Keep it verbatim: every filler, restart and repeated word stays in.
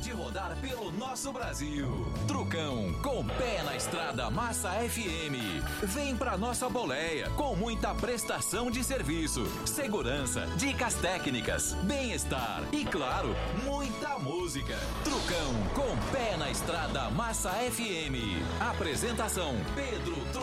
de rodar pelo nosso Brasil. Trucão, com pé na estrada Massa F M. Vem pra nossa boleia, com muita prestação de serviço, segurança, dicas técnicas, bem-estar e, claro, muita música. Trucão, com pé na estrada Massa F M. Apresentação: Pedro Trucão.